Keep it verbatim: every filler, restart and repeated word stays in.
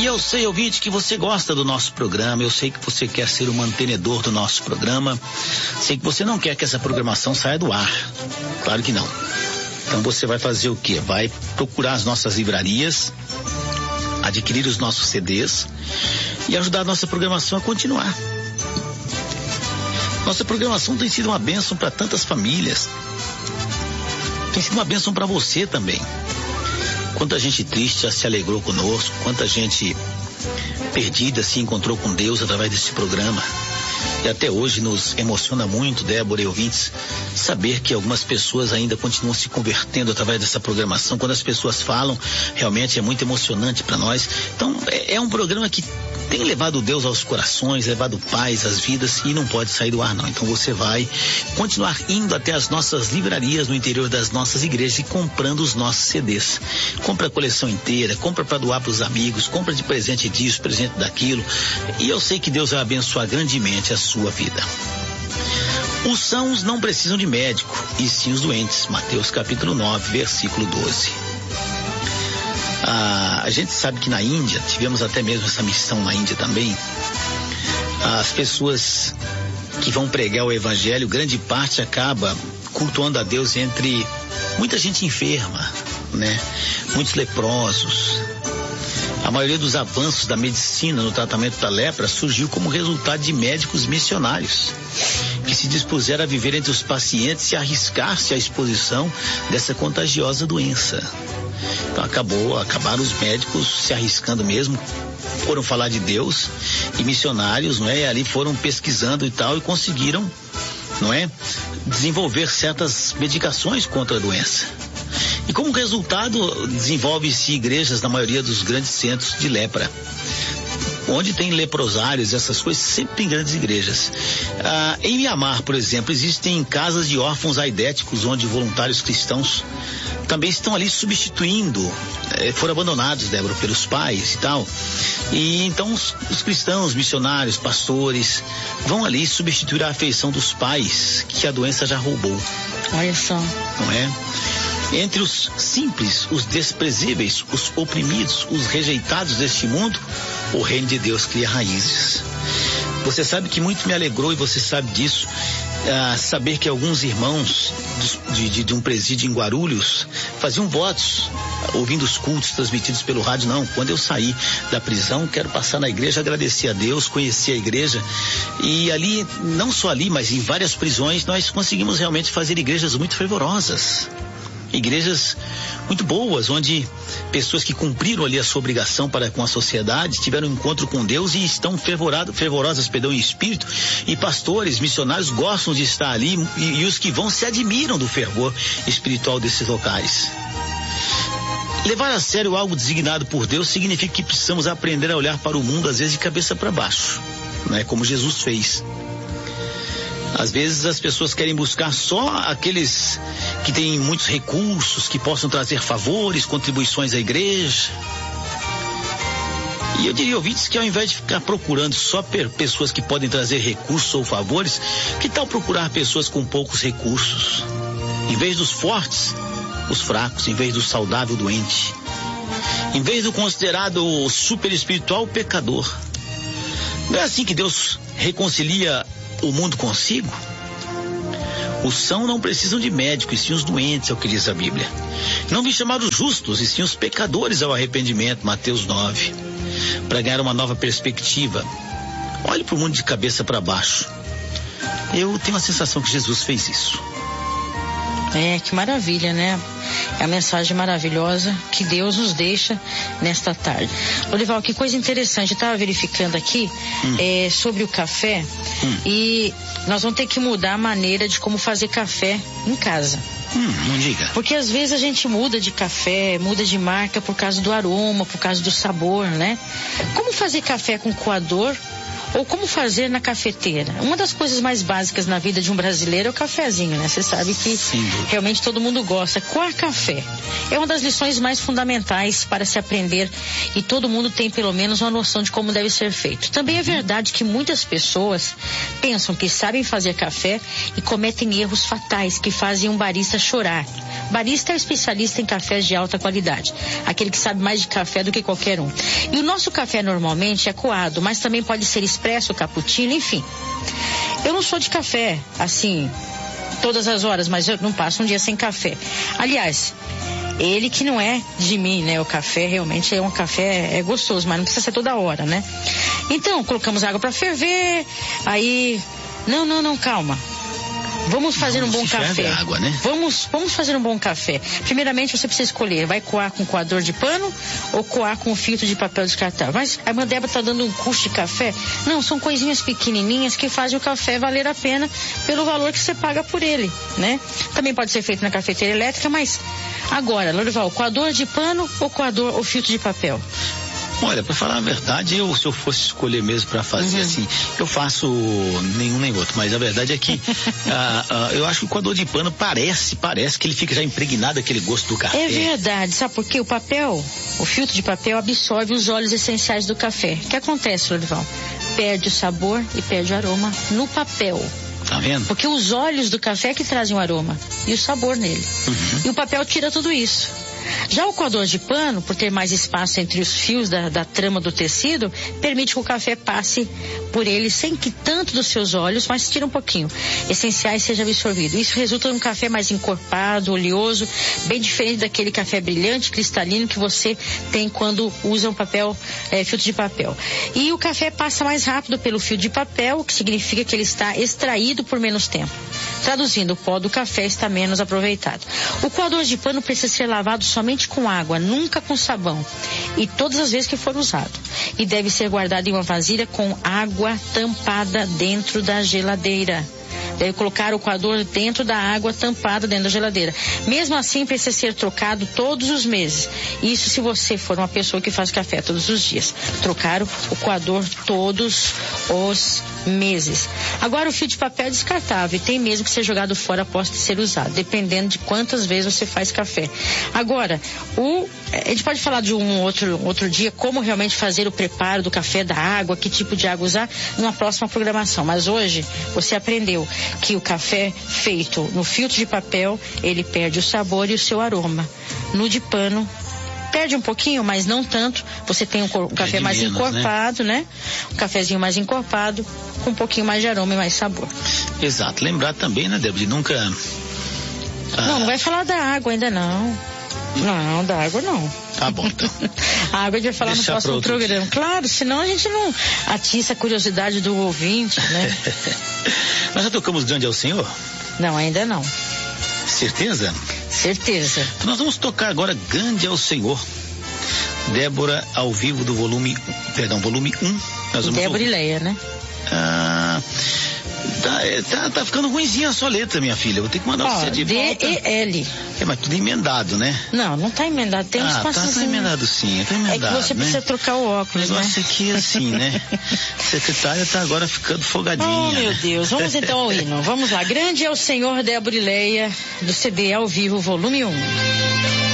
eu sei, ouvinte, que você gosta do nosso programa, eu sei que você quer ser o mantenedor do nosso programa, sei que você não quer que essa programação saia do ar, claro que não. Então você vai fazer o quê? Vai procurar as nossas livrarias, adquirir os nossos C Ds e ajudar a nossa programação a continuar. Nossa programação tem sido uma bênção para tantas famílias, tem sido uma bênção para você também. Quanta gente triste já se alegrou conosco, quanta gente perdida se encontrou com Deus através desse programa. E até hoje nos emociona muito, Débora e ouvintes, saber que algumas pessoas ainda continuam se convertendo através dessa programação. Quando as pessoas falam, realmente é muito emocionante para nós. Então é, é um programa que tem levado Deus aos corações, levado paz às vidas e não pode sair do ar não. Então você vai continuar indo até as nossas livrarias no interior das nossas igrejas e comprando os nossos C Ds. Compra a coleção inteira, compra para doar para os amigos, compra de presente disso, presente daquilo. E eu sei que Deus vai abençoar grandemente a sua vida. Os sãos não precisam de médico, e sim os doentes. Mateus capítulo nove, versículo doze. Ah, a gente sabe que na Índia, tivemos até mesmo essa missão na Índia também, as pessoas que vão pregar o evangelho, grande parte acaba cultuando a Deus entre muita gente enferma, né? Muitos leprosos. A maioria dos avanços da medicina no tratamento da lepra surgiu como resultado de médicos missionários que se dispuseram a viver entre os pacientes e arriscar-se à exposição dessa contagiosa doença. Então acabou, acabaram os médicos se arriscando mesmo, foram falar de Deus e missionários, não é? E ali foram pesquisando e tal e conseguiram, não é? Desenvolver certas medicações contra a doença. E como resultado, desenvolve-se igrejas na maioria dos grandes centros de lepra. Onde tem leprosários, essas coisas, sempre tem grandes igrejas. Ah, em Mianmar, por exemplo, existem casas de órfãos aidéticos, onde voluntários cristãos também estão ali substituindo, eh, foram abandonados, Débora, pelos pais e tal. E então os, os cristãos, missionários, pastores, vão ali substituir a afeição dos pais que a doença já roubou. Olha só. Não é? Entre os simples, os desprezíveis, os oprimidos, os rejeitados deste mundo, o reino de Deus cria raízes. Você sabe que muito me alegrou, e você sabe disso, ah, saber que alguns irmãos de, de, de um presídio em Guarulhos faziam votos, ouvindo os cultos transmitidos pelo rádio. Não, quando eu sair da prisão, quero passar na igreja, agradecer a Deus, conhecer a igreja. E ali, não só ali, mas em várias prisões, nós conseguimos realmente fazer igrejas muito fervorosas. Igrejas muito boas, onde pessoas que cumpriram ali a sua obrigação para com a sociedade, tiveram um encontro com Deus e estão fervorado, fervorosas, perdão, em espírito, e pastores, missionários gostam de estar ali, e, e os que vão se admiram do fervor espiritual desses locais. Levar a sério algo designado por Deus significa que precisamos aprender a olhar para o mundo, às vezes de cabeça para baixo, né? Como Jesus fez. Às vezes as pessoas querem buscar só aqueles que têm muitos recursos, que possam trazer favores, contribuições à igreja. E eu diria, ouvintes, que ao invés de ficar procurando só pessoas que podem trazer recursos ou favores, que tal procurar pessoas com poucos recursos? Em vez dos fortes, os fracos. Em vez do saudável, o doente. Em vez do considerado super espiritual, o pecador. Não é assim que Deus reconcilia o mundo consigo? Os sãos não precisam de médico, e sim os doentes, é o que diz a Bíblia. Não vim chamar os justos, e sim os pecadores ao arrependimento, Mateus nove. Para ganhar uma nova perspectiva, olhe para o mundo de cabeça para baixo. Eu tenho a sensação que Jesus fez isso. É, que maravilha, né? É a mensagem maravilhosa que Deus nos deixa nesta tarde. Olival, que coisa interessante, eu estava verificando aqui hum. é, sobre o café hum. e nós vamos ter que mudar a maneira de como fazer café em casa. Hum, não diga. Porque às vezes a gente muda de café, muda de marca por causa do aroma, por causa do sabor, né? Como fazer café com coador? Ou como fazer na cafeteira? Uma das coisas mais básicas na vida de um brasileiro é o cafezinho, né? Você sabe que Sim. realmente todo mundo gosta. Coar café é uma das lições mais fundamentais para se aprender, e todo mundo tem pelo menos uma noção de como deve ser feito. Também é verdade que muitas pessoas pensam que sabem fazer café e cometem erros fatais que fazem um barista chorar. Barista é o especialista em cafés de alta qualidade, aquele que sabe mais de café do que qualquer um. E o nosso café normalmente é coado, mas também pode ser expresso, cappuccino, enfim. Eu não sou de café, assim, todas as horas, mas eu não passo um dia sem café. Aliás, ele que não é de mim, né? O café realmente é um café, é gostoso, mas não precisa ser toda hora, né? Então, colocamos água para ferver, aí... Não, não, não, calma. Vamos fazer não, um bom café. Água, né? Vamos, vamos fazer um bom café. Primeiramente, você precisa escolher, vai coar com coador de pano ou coar com filtro de papel descartável. Mas a irmã Débora está dando um custo de café? Não, são coisinhas pequenininhas que fazem o café valer a pena pelo valor que você paga por ele, né? Também pode ser feito na cafeteira elétrica, mas agora, Lorival, coador de pano ou coador ou filtro de papel? Olha, para falar a verdade, eu, se eu fosse escolher mesmo para fazer uhum. assim, eu faço nenhum nem outro, mas a verdade é que ah, ah, eu acho que o coador de pano parece, parece que ele fica já impregnado aquele gosto do café. É verdade, sabe por quê? O papel, o filtro de papel absorve os óleos essenciais do café. O que acontece, Lorival? Perde o sabor e perde o aroma no papel. Tá vendo? Porque os óleos do café que trazem o aroma e o sabor nele. Uhum. E o papel tira tudo isso. Já o coador de pano, por ter mais espaço entre os fios da, da trama do tecido, permite que o café passe por ele sem que tanto dos seus óleos, mas tira um pouquinho, essenciais, seja absorvido. Isso resulta num café mais encorpado, oleoso, bem diferente daquele café brilhante, cristalino que você tem quando usa um papel, é, filtro de papel. E o café passa mais rápido pelo fio de papel, o que significa que ele está extraído por menos tempo. Traduzindo, o pó do café está menos aproveitado. O coador de pano precisa ser lavado somente com água, nunca com sabão, e todas as vezes que for usado. E deve ser guardado em uma vasilha com água tampada dentro da geladeira. Deve colocar o coador dentro da água tampada dentro da geladeira. Mesmo assim, precisa ser trocado todos os meses. Isso se você for uma pessoa que faz café todos os dias. Trocar o coador todos os meses. Agora, o fio de papel é descartável e tem mesmo que ser jogado fora após ser usado, dependendo de quantas vezes você faz café. Agora, o, a gente pode falar de um outro, outro dia como realmente fazer o preparo do café, da água, que tipo de água usar, numa próxima programação. Mas hoje, você aprendeu que o café feito no filtro de papel, ele perde o sabor e o seu aroma. No de pano, perde um pouquinho, mas não tanto. Você tem um, um café mais menos, encorpado, né? né? Um cafezinho mais encorpado, com um pouquinho mais de aroma e mais sabor. Exato. Lembrar também, né, Débora, de nunca... Ah... Não, não vai falar da água ainda não. Não, da água não. Tá bom, então. A água a gente vai falar Deixar no próximo programa. Dia. Claro, senão a gente não atiça a curiosidade do ouvinte, né? Nós já tocamos Grande ao Senhor? Não, ainda não. Certeza? Certeza. Então nós vamos tocar agora Grande ao Senhor. Débora, ao vivo do volume, perdão, volume um. Nós vamos Débora ouvir. e Leia, né? Ah... Tá, tá, tá ficando ruimzinha a sua letra, minha filha. Vou ter que mandar oh, você de D volta. D E L. É, mas tudo emendado, né? Não, não tá emendado. Tem um ah, espaço tá, assim. tá emendado sim, tá emendado, É que você né? precisa trocar o óculos, né? O negócio né? aqui é assim, né? A secretária tá agora ficando folgadinha. Oh, meu né? Deus. Vamos então ao hino. Vamos lá. Grande é o Senhor, Débora e Leia, do C D ao vivo, volume um.